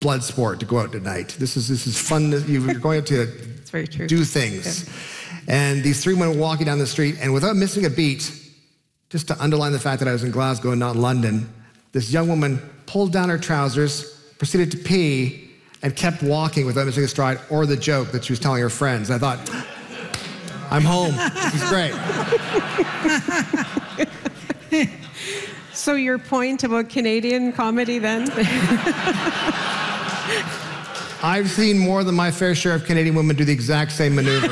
blood sport to go out tonight. This is fun. You're going to it's very true. do things. Yeah. And these three women walking down the street, and without missing a beat, just to underline the fact that I was in Glasgow and not London, this young woman pulled down her trousers, proceeded to pee, and kept walking without missing a stride or the joke that she was telling her friends. I thought, I'm home. This is great. So your point about Canadian comedy then? I've seen more than my fair share of Canadian women do the exact same maneuver.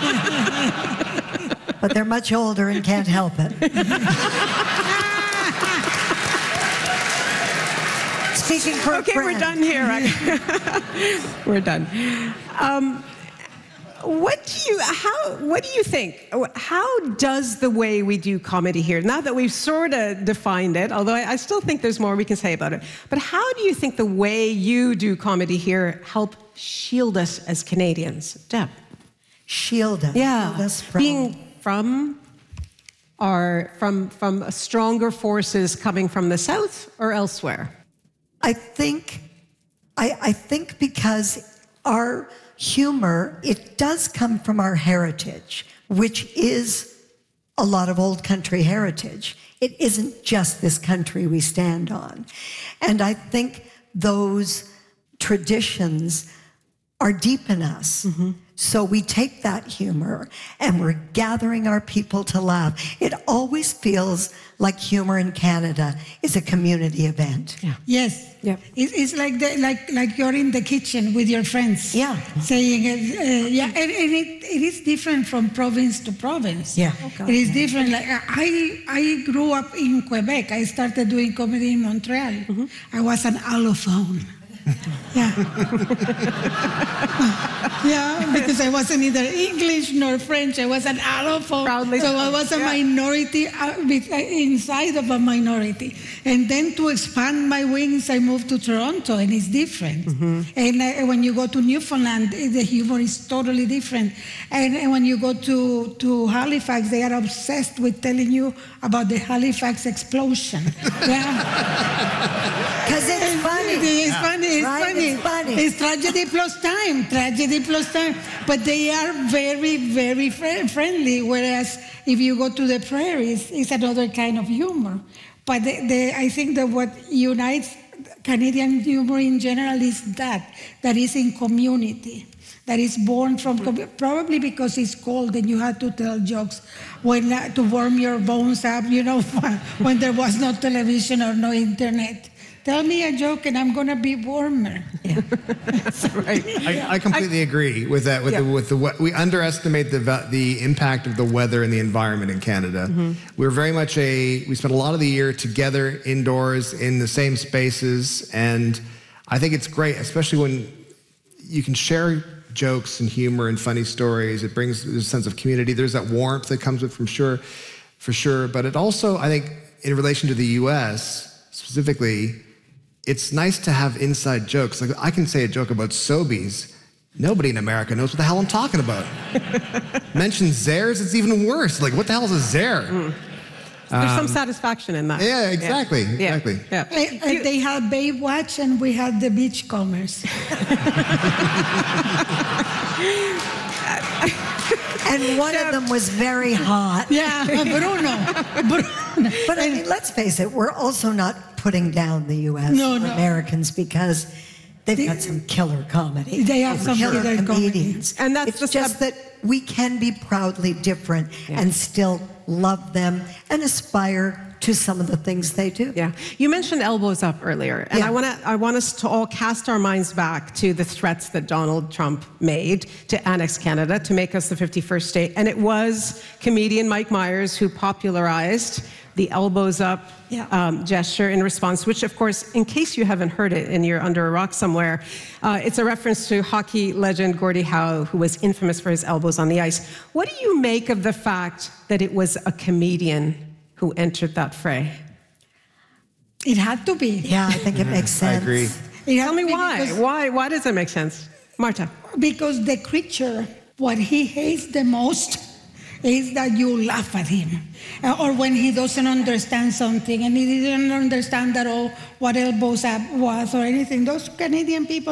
But they're much older and can't help it. Speaking for okay, we're done here. We're done. What do you think? How does the way we do comedy here, now that we've sort of defined it, although I still think there's more we can say about it, but how do you think the way you do comedy here help shield us as Canadians? Deb? Shield us. Yeah. Shield us from... Being from stronger forces coming from the South or elsewhere? I think because our humor, it does come from our heritage, which is a lot of old country heritage. It isn't just this country we stand on. And I think those traditions are deep in us. Mm-hmm. So we take that humor and we're gathering our people to laugh. It always feels like humor in Canada is a community event. Yeah. Yes. Yeah. It's like like you're in the kitchen with your friends. Yeah. Saying yeah, and it is different from province to province. Yeah. It is different. Like I grew up in Quebec. I started doing comedy in Montreal. Mm-hmm. I was an allophone. Yeah. Yeah, because I wasn't either English nor French. I was an allophone. Proudly so I was a minority inside of a minority. And then to expand my wings, I moved to Toronto, and it's different. Mm-hmm. And when you go to Newfoundland, the humor is totally different. And when you go to Halifax, they are obsessed with telling you about the Halifax explosion. Yeah. Because it's funny. It's funny. It's right? funny. It's funny. It's tragedy plus time. Tragedy plus time. But they are very, very friendly. Whereas if you go to the prairies, it's another kind of humor. But I think that what unites Canadian humor in general is that is in community. That is born from, probably because it's cold and you had to tell jokes to warm your bones up, you know, when there was no television or no internet. Tell me a joke and I'm going to be warmer. Yeah. That's right. I completely agree with that. We underestimate the impact of the weather and the environment in Canada. Mm-hmm. We're very much we spend a lot of the year together indoors in the same spaces. And I think it's great, especially when you can share jokes and humor and funny stories. It brings a sense of community. There's that warmth that comes with for sure. But it also, I think, in relation to the U.S. specifically, it's nice to have inside jokes. Like I can say a joke about Sobeys. Nobody in America knows what the hell I'm talking about. Mention Zehrs, it's even worse. Like, what the hell is a Zehr? Mm. There's some satisfaction in that. Yeah, exactly. Yeah. Exactly. Yeah. And they had Baywatch and we had the Beachcombers. And one of them was very hot. Yeah, Bruno. But I mean, let's face it, we're also not putting down the U.S. Americans because they've got some killer comedy. They have some killer comedians. And that's it's just that we can be proudly different and still love them and aspire to some of the things they do. Yeah. You mentioned elbows up earlier, and I want us to all cast our minds back to the threats that Donald Trump made to annex Canada, to make us the 51st state. And it was comedian Mike Myers who popularized the elbows up gesture in response, which, of course, in case you haven't heard it and you're under a rock somewhere, it's a reference to hockey legend Gordie Howe, who was infamous for his elbows on the ice. What do you make of the fact that it was a comedian who entered that fray? It had to be. Yeah, I think it makes sense. I agree. Tell me why. Why does it make sense? Marta. Because the creature, what he hates the most is that you laugh at him. Or when he doesn't understand something and he didn't understand at all what elbows up was or anything. Those Canadian people